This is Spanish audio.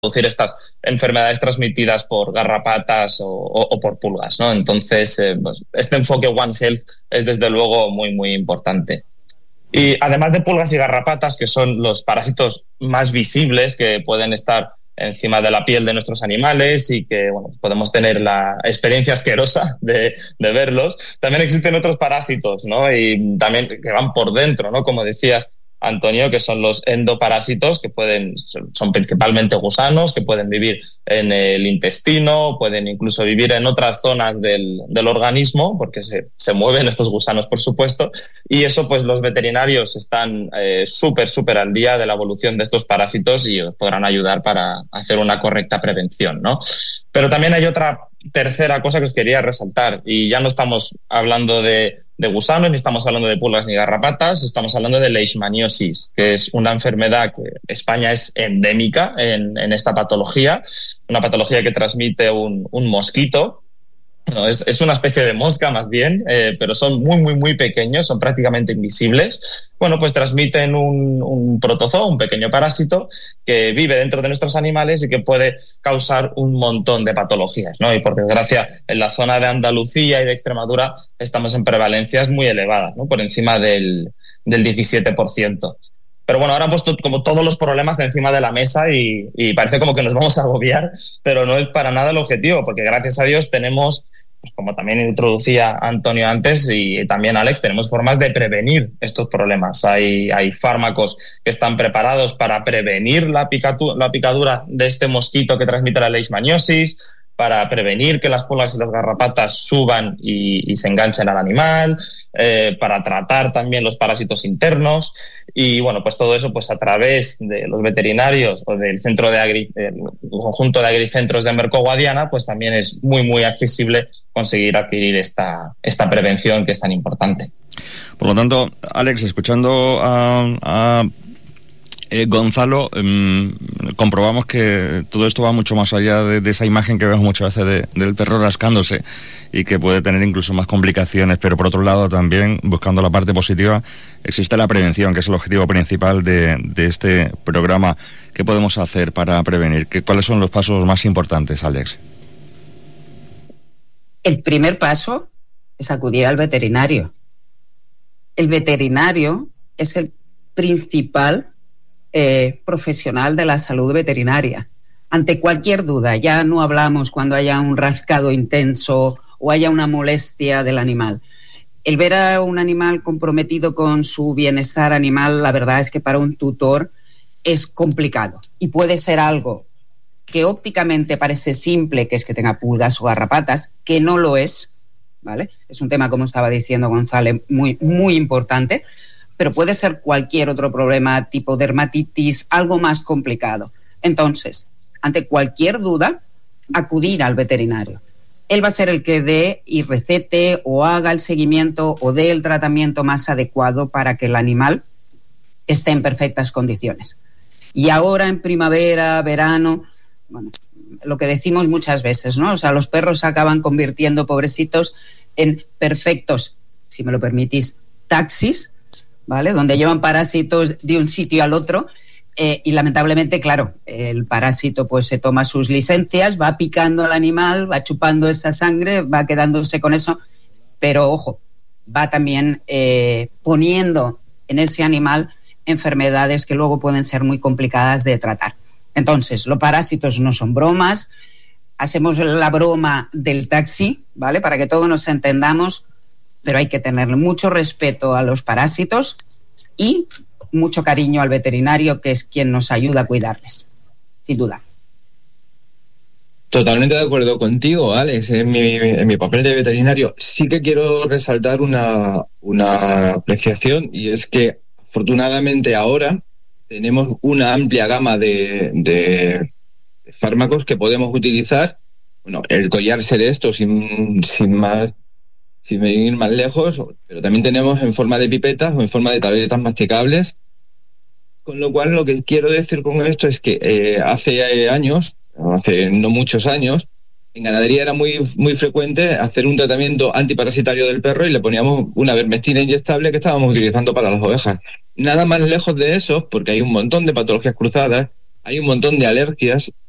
reducir estas enfermedades transmitidas por garrapatas o por pulgas, ¿no? Entonces, pues, este enfoque One Health es desde luego muy, muy importante. Y además de pulgas y garrapatas, que son los parásitos más visibles que pueden estar encima de la piel de nuestros animales y que bueno, podemos tener la experiencia asquerosa de verlos, también existen otros parásitos, ¿no? Y también que van por dentro, ¿no? Como decías, Antonio, que son los endoparásitos, que son principalmente gusanos, que pueden vivir en el intestino, pueden incluso vivir en otras zonas del organismo, porque se mueven estos gusanos, por supuesto, y eso pues los veterinarios están súper al día de la evolución de estos parásitos y os podrán ayudar para hacer una correcta prevención, ¿no? Pero también hay otra tercera cosa que os quería resaltar, y ya no estamos hablando de gusanos, ni estamos hablando de pulgas ni garrapatas, estamos hablando de leishmaniosis, que es una enfermedad que España es endémica en esta patología, una patología que transmite un mosquito. No, es una especie de mosca más bien, pero son muy pequeños, son prácticamente invisibles. Bueno, pues transmiten un protozoo, un pequeño parásito que vive dentro de nuestros animales y que puede causar un montón de patologías, ¿no? Y por desgracia, en la zona de Andalucía y de Extremadura estamos en prevalencias muy elevadas, ¿no? Por encima del 17%. Pero bueno, ahora han puesto como todos los problemas de encima de la mesa y parece como que nos vamos a agobiar, pero no es para nada el objetivo, porque gracias a Dios tenemos, pues como también introducía Antonio antes y también Alex, tenemos formas de prevenir estos problemas. Hay fármacos que están preparados para prevenir la picadura de este mosquito que transmite la leishmaniosis, para prevenir que las pulgas y las garrapatas suban y se enganchen al animal, para tratar también los parásitos internos. Y bueno, pues todo eso pues a través de los veterinarios o del conjunto de agricentros de Merco Guadiana, pues también es muy accesible conseguir adquirir esta prevención que es tan importante. Por lo tanto, Alex, escuchando a Gonzalo, comprobamos que todo esto va mucho más allá de esa imagen que vemos muchas veces del perro rascándose y que puede tener incluso más complicaciones, pero por otro lado también, buscando la parte positiva, existe la prevención, que es el objetivo principal de este programa. ¿Qué podemos hacer para prevenir? ¿Cuáles son los pasos más importantes, Alex? El primer paso es acudir al veterinario. El veterinario es el principal profesional de la salud veterinaria. Ante cualquier duda, ya no hablamos cuando haya un rascado intenso o haya una molestia del animal. El ver a un animal comprometido con su bienestar animal, la verdad es que para un tutor es complicado y puede ser algo que ópticamente parece simple, que es que tenga pulgas o garrapatas, que no lo es, ¿vale? Es un tema, como estaba diciendo Gonzalo, muy importante, pero puede ser cualquier otro problema tipo dermatitis, algo más complicado. Entonces, ante cualquier duda, acudir al veterinario. Él va a ser el que dé y recete o haga el seguimiento o dé el tratamiento más adecuado para que el animal esté en perfectas condiciones. Y ahora en primavera, verano, bueno, lo que decimos muchas veces, ¿no? O sea, los perros se acaban convirtiendo, pobrecitos, en perfectos, si me lo permitís, taxis, ¿vale? Donde llevan parásitos de un sitio al otro y lamentablemente, claro, el parásito pues se toma sus licencias, va picando al animal, va chupando esa sangre, va quedándose con eso, pero ojo, va también poniendo en ese animal enfermedades que luego pueden ser muy complicadas de tratar. Entonces, los parásitos no son bromas, hacemos la broma del taxi, ¿vale? Para que todos nos entendamos, pero hay que tenerle mucho respeto a los parásitos y mucho cariño al veterinario, que es quien nos ayuda a cuidarles, sin duda. Totalmente de acuerdo contigo, Alex. En mi papel de veterinario sí que quiero resaltar una apreciación, y es que afortunadamente ahora tenemos una amplia gama de fármacos que podemos utilizar. Bueno, el collar Seresto sin ir más lejos, pero también tenemos en forma de pipetas o en forma de tabletas masticables. Con lo cual, lo que quiero decir con esto es que hace no muchos años, en ganadería era muy frecuente hacer un tratamiento antiparasitario del perro y le poníamos una vermectina inyectable que estábamos utilizando para las ovejas. Nada más lejos de eso, porque hay un montón de patologías cruzadas, hay un montón de alergias